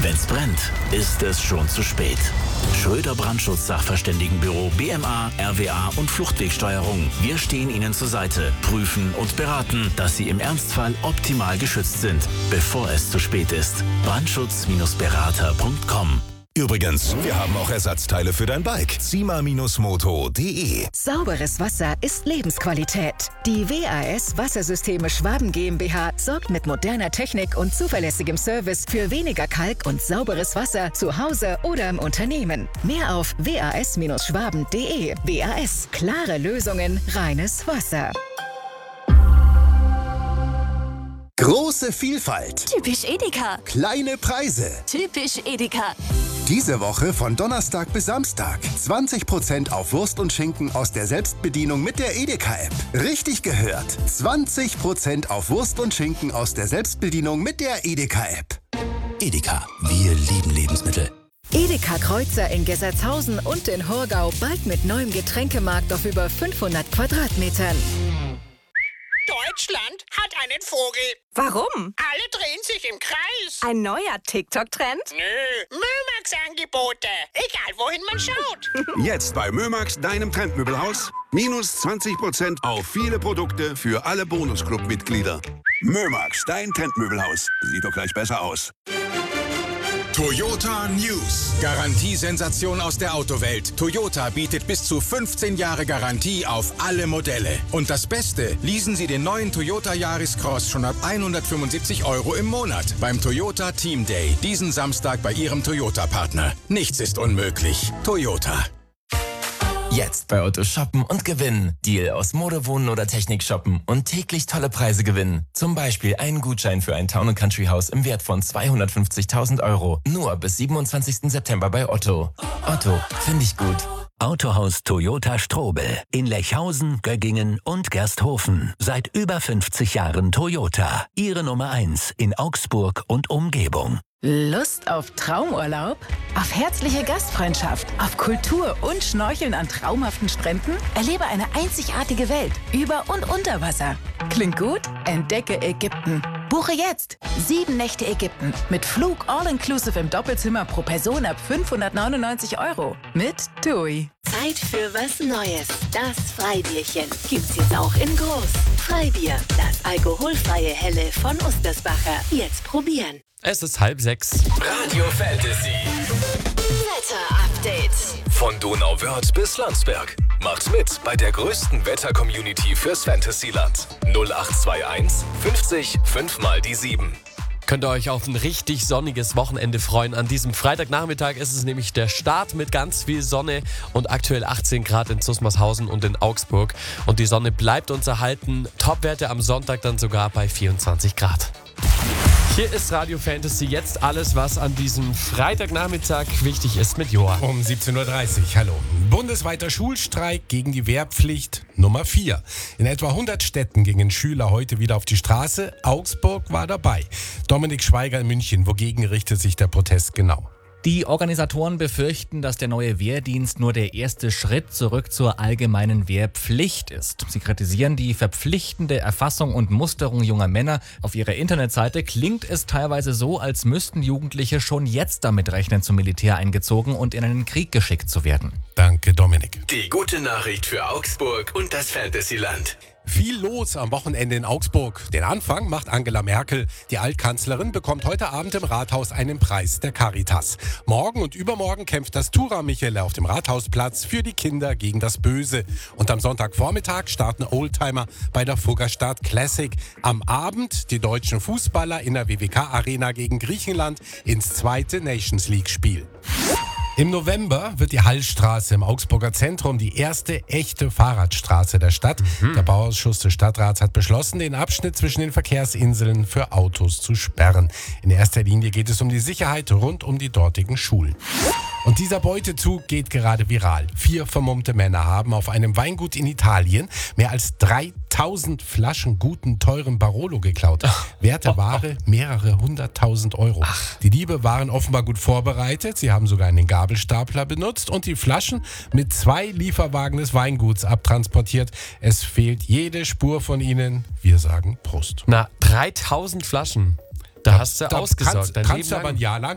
Wenn's brennt, ist es schon zu spät. Schröder Brandschutz-Sachverständigenbüro BMA, RWA und Fluchtwegsteuerung. Wir stehen Ihnen zur Seite, prüfen und beraten, dass Sie im Ernstfall optimal geschützt sind, bevor es zu spät ist. Brandschutz-berater.com. Übrigens, wir haben auch Ersatzteile für dein Bike. Cima-moto.de. Sauberes Wasser ist Lebensqualität. Die WAS Wassersysteme Schwaben GmbH sorgt mit moderner Technik und zuverlässigem Service für weniger Kalk und sauberes Wasser zu Hause oder im Unternehmen. Mehr auf was-schwaben.de. WAS, klare Lösungen, reines Wasser. Große Vielfalt. Typisch Edeka. Kleine Preise. Typisch Edeka. Diese Woche von Donnerstag bis Samstag. 20% auf Wurst und Schinken aus der Selbstbedienung mit der Edeka-App. Richtig gehört. 20% auf Wurst und Schinken aus der Selbstbedienung mit der Edeka-App. Edeka, wir lieben Lebensmittel. Edeka Kreuzer in Gessertshausen und in Horgau bald mit neuem Getränkemarkt auf über 500 Quadratmetern. Deutschland hat einen Vogel. Warum? Alle drehen sich im Kreis. Ein neuer TikTok-Trend? Nö, Mömax-Angebote. Egal, wohin man schaut. Jetzt bei Mömax, deinem Trendmöbelhaus. Minus 20% auf viele Produkte für alle Bonusclub-Mitglieder. Mömax, dein Trendmöbelhaus. Sieht doch gleich besser aus. Toyota News. Garantiesensation aus der Autowelt. Toyota bietet bis zu 15 Jahre Garantie auf alle Modelle. Und das Beste, leasen Sie den neuen Toyota Yaris Cross schon ab 175 € im Monat beim Toyota Team Day. Diesen Samstag bei Ihrem Toyota-Partner. Nichts ist unmöglich. Toyota. Jetzt bei Otto shoppen und gewinnen. Deal aus Mode, Wohnen oder Technik shoppen und täglich tolle Preise gewinnen. Zum Beispiel einen Gutschein für ein Town & Country Haus im Wert von 250.000 €. Nur bis 27. September bei Otto. Otto, finde ich gut. Autohaus Toyota Strobel in Lechhausen, Göggingen und Gersthofen. Seit über 50 Jahren Toyota. Ihre Nummer 1 in Augsburg und Umgebung. Lust auf Traumurlaub? Auf herzliche Gastfreundschaft? Auf Kultur und Schnorcheln an traumhaften Stränden? Erlebe eine einzigartige Welt über und unter Wasser. Klingt gut? Entdecke Ägypten. Buche jetzt 7 Nächte Ägypten mit Flug all-inclusive im Doppelzimmer pro Person ab 599 € mit TUI. Zeit für was Neues. Das Freibierchen gibt's jetzt auch in groß. Freibier, das alkoholfreie Helle von Ustersbacher. Jetzt probieren. Es ist 5:30. Radio Fantasy. Wetter-Update. Von Donauwörth bis Landsberg. Macht mit bei der größten Wetter-Community fürs Fantasyland. 0821 50 5 mal die 7. Könnt ihr euch auf ein richtig sonniges Wochenende freuen. An diesem Freitagnachmittag ist es nämlich der Start mit ganz viel Sonne und aktuell 18 Grad in Zusmarshausen und in Augsburg. Und die Sonne bleibt uns erhalten. Topwerte am Sonntag dann sogar bei 24 Grad. Hier ist Radio Fantasy, jetzt alles, was an diesem Freitagnachmittag wichtig ist mit Johann. Um 17.30 Uhr, hallo. Bundesweiter Schulstreik gegen die Wehrpflicht Nummer 4. In etwa 100 Städten gingen Schüler heute wieder auf die Straße. Augsburg war dabei. Dominik Schweiger in München, wogegen richtet sich der Protest genau? Die Organisatoren befürchten, dass der neue Wehrdienst nur der erste Schritt zurück zur allgemeinen Wehrpflicht ist. Sie kritisieren die verpflichtende Erfassung und Musterung junger Männer. Auf ihrer Internetseite klingt es teilweise so, als müssten Jugendliche schon jetzt damit rechnen, zum Militär eingezogen und in einen Krieg geschickt zu werden. Danke, Dominik. Die gute Nachricht für Augsburg und das Fantasyland. Viel los am Wochenende in Augsburg. Den Anfang macht Angela Merkel. Die Altkanzlerin bekommt heute Abend im Rathaus einen Preis der Caritas. Morgen und übermorgen kämpft das Tura Michele auf dem Rathausplatz für die Kinder gegen das Böse. Und am Sonntagvormittag starten Oldtimer bei der Fuggerstadt Classic. Am Abend die deutschen Fußballer in der WWK-Arena gegen Griechenland ins zweite Nations League-Spiel. Im November wird die Hallstraße im Augsburger Zentrum die erste echte Fahrradstraße der Stadt. Der Bauausschuss des Stadtrats hat beschlossen, den Abschnitt zwischen den Verkehrsinseln für Autos zu sperren. In erster Linie geht es um die Sicherheit rund um die dortigen Schulen. Und dieser Beutezug geht gerade viral. 4 vermummte Männer haben auf einem Weingut in Italien mehr als 3000 Flaschen guten, teuren Barolo geklaut. Wert der Ware mehrere 100.000 €. Die Diebe waren offenbar gut vorbereitet. Sie haben sogar einen Gabelstapler benutzt und die Flaschen mit 2 Lieferwagen des Weinguts abtransportiert. Es fehlt jede Spur von ihnen. Wir sagen Prost. Na, 3000 Flaschen. Da hast du ausgesorgt. Kannst du aber ein Jahr lang